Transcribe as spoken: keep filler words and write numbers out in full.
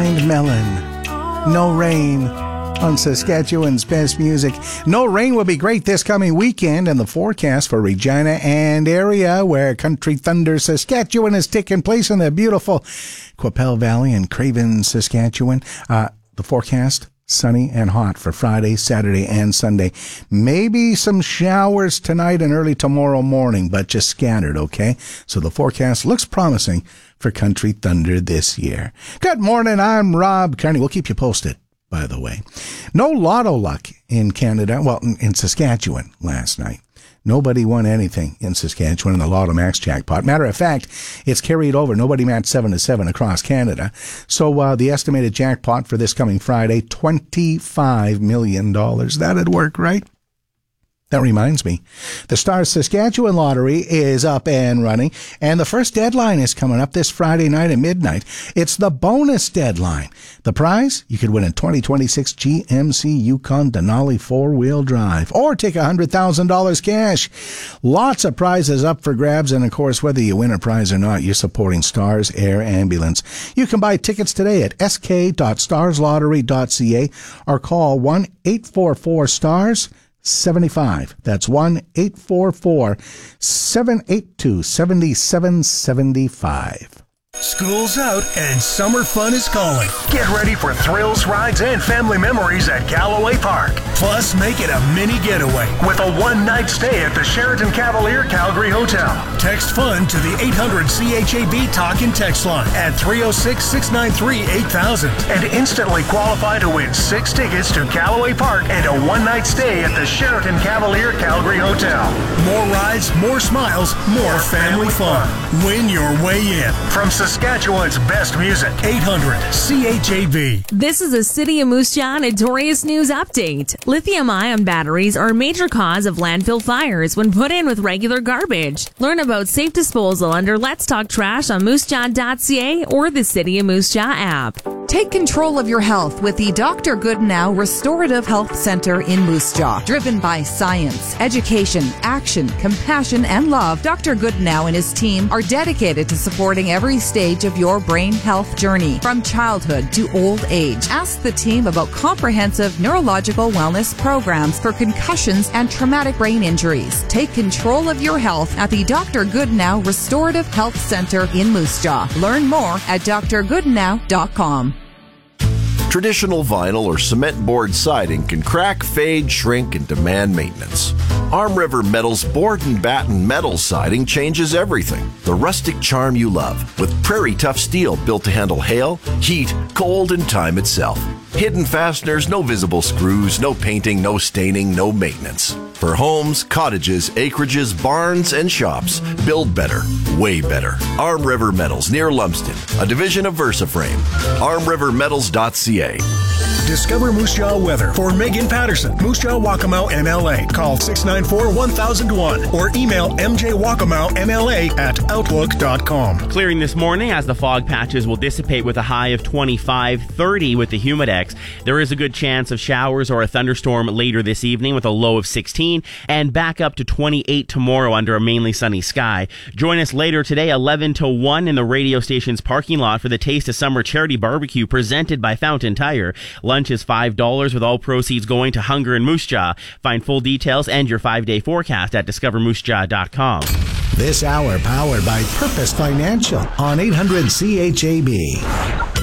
Blind Melon. No Rain on Saskatchewan's best music. No rain will be great this coming weekend, and the forecast for Regina and area where Country Thunder Saskatchewan is taking place in the beautiful Qu'Appelle Valley in Craven, Saskatchewan. Uh, the forecast, sunny and hot for Friday, Saturday, and Sunday. Maybe some showers tonight and early tomorrow morning, but just scattered, okay? So the forecast looks promising for Country Thunder this year. Good morning, I'm Rob Kearney. We'll keep you posted, by the way. No lotto luck in Canada, well, in Saskatchewan last night. Nobody won anything in Saskatchewan in the Lotto Max jackpot. Matter of fact, it's carried over. Nobody matched seven to seven across Canada. So uh, the estimated jackpot for this coming Friday, twenty-five million dollars. That'd work, right? That reminds me, the Stars Saskatchewan Lottery is up and running, and the first deadline is coming up this Friday night at midnight. It's the bonus deadline. The prize? You could win a twenty twenty-six G M C Yukon Denali four-wheel drive, or take one hundred thousand dollars cash. Lots of prizes up for grabs, and of course, whether you win a prize or not, you're supporting Stars Air Ambulance. You can buy tickets today at s k dot stars lottery dot c a or call one eight four four stars seventy-five. That's one eight four four seven eight two seven seven seven five. School's out and summer fun is calling. Get ready for thrills, rides, and family memories at Galloway Park. Plus, make it a mini getaway with a one-night stay at the Sheraton Cavalier Calgary Hotel. Text FUN to the eight hundred C H A B talk and text line at three oh six, six nine three, eight thousand and instantly qualify to win six tickets to Galloway Park and a one-night stay at the Sheraton Cavalier Calgary Hotel. More rides, more smiles, more family fun. Win your way in. From Saskatchewan's best music, eight hundred C H A B. This is a City of Moose Jaw notorious news update. Lithium-ion batteries are a major cause of landfill fires when put in with regular garbage. Learn about safe disposal under Let's Talk Trash on moose jaw dot c a or the City of Moose Jaw app. Take control of your health with the Doctor Goodnow Restorative Health Center in Moose Jaw. Driven by science, education, action, compassion, and love, Doctor Goodnow and his team are dedicated to supporting every stage of your brain health journey, from childhood to old age. Ask the team about comprehensive neurological wellness programs for concussions and traumatic brain injuries. Take control of your health at the Doctor Goodnow Restorative Health Center in Moose Jaw. Learn more at d r goodnow dot com. Traditional vinyl or cement board siding can crack, fade, shrink, and demand maintenance. Arm River Metal's board and batten metal siding changes everything. The rustic charm you love, with Prairie Tough steel built to handle hail, heat, cold, and time itself. Hidden fasteners, no visible screws, no painting, no staining, no maintenance. For homes, cottages, acreages, barns, and shops, build better, way better. Arm River Metals near Lumsden, a division of VersaFrame. arm river metals dot c a. Discover Moose Jaw weather for Megan Patterson, Moose Jaw Waccamaw M L A. Call six nine four, one thousand one or email m j waccamaw m l a at outlook dot com. Clearing this morning as the fog patches will dissipate with a high of twenty-five, thirty with the Humidex. There is a good chance of showers or a thunderstorm later this evening with a low of sixteen and back up to twenty-eight tomorrow under a mainly sunny sky. Join us later today, eleven to one in the radio station's parking lot for the Taste of Summer Charity Barbecue presented by Fountain Tire. Lunch is five dollars with all proceeds going to Hunger in Moose Jaw. Find full details and your five-day forecast at discover moose jaw dot com. This hour powered by Purpose Financial on eight hundred C H A B.